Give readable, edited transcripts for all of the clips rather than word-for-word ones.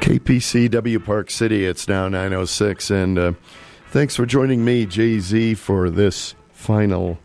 KPCW Park City, it's now 9:06, and thanks for joining me, Jay-Z, for this final,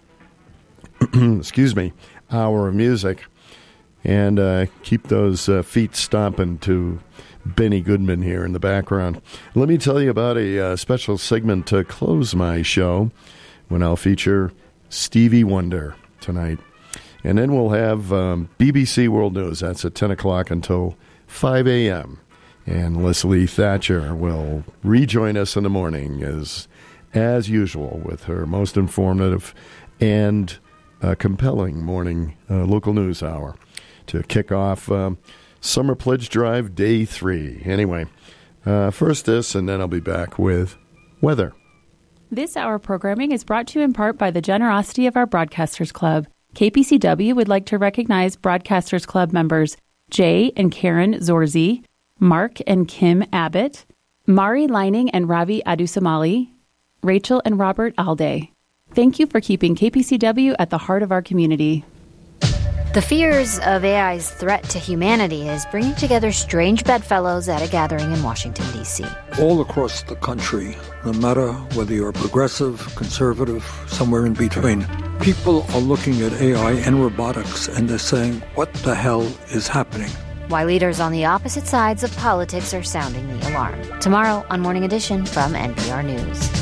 hour of music. And keep those feet stomping to Benny Goodman here in the background. Let me tell you about a special segment to close my show when I'll feature Stevie Wonder tonight. And then we'll have BBC World News. That's at 10 o'clock until 5 a.m. And Leslie Thatcher will rejoin us in the morning as usual with her most informative and compelling morning local news hour to kick off Summer Pledge Drive Day 3. Anyway, first this, and then I'll be back with weather. This hour programming is brought to you in part by the generosity of our Broadcasters Club. KPCW would like to recognize Broadcasters Club members Jay and Karen Zorzi, Mark and Kim Abbott, Mari Lining and Ravi Adusamali, Rachel and Robert Alday. Thank you for keeping KPCW at the heart of our community. The fears of AI's threat to humanity is bringing together strange bedfellows at a gathering in Washington, D.C. All across the country, no matter whether you're progressive, conservative, somewhere in between, people are looking at AI and robotics and they're saying, what the hell is happening? Why leaders on the opposite sides of politics are sounding the alarm. Tomorrow on Morning Edition from NPR News.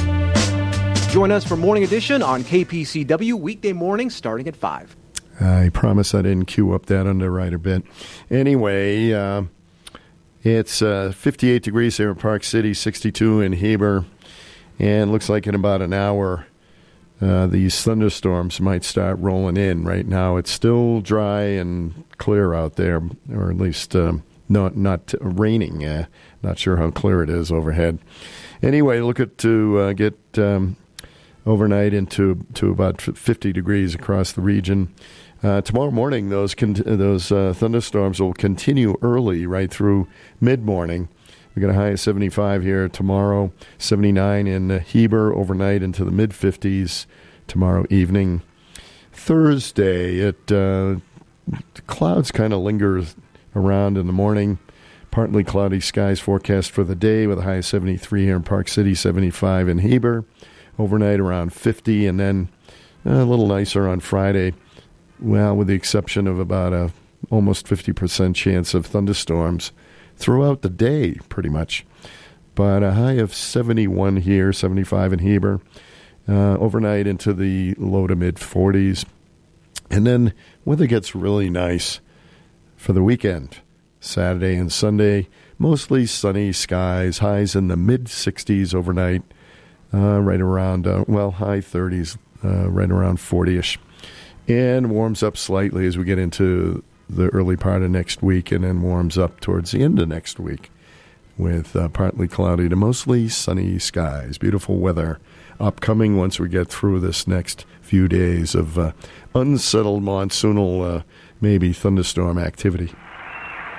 Join us for Morning Edition on KPCW weekday mornings starting at 5. I promise I didn't cue up that underwriter bit. Anyway, it's 58 degrees here in Park City, 62 in Heber, and looks like in about an hour these thunderstorms might start rolling in. Right now it's still dry and clear out there, or at least not raining. Not sure how clear it is overhead. Anyway, look at to get overnight into about 50 degrees across the region. Tomorrow morning, those thunderstorms will continue early right through mid-morning. We got a high of 75 here tomorrow, 79 in Heber overnight into the mid-50s tomorrow evening. Thursday, clouds kind of linger around in the morning. Partly cloudy skies forecast for the day with a high of 73 here in Park City, 75 in Heber. Overnight around 50, and then a little nicer on Friday. Well, with the exception of about a almost 50% chance of thunderstorms throughout the day, pretty much. But a high of 71 here, 75 in Heber. Overnight into the low to mid-40s. And then weather gets really nice for the weekend. Saturday and Sunday, mostly sunny skies, highs in the mid-60s overnight. Right around, high 30s, right around 40-ish. And warms up slightly as we get into the early part of next week, and then warms up towards the end of next week with partly cloudy to mostly sunny skies. Beautiful weather upcoming once we get through this next few days of unsettled monsoonal, maybe thunderstorm activity.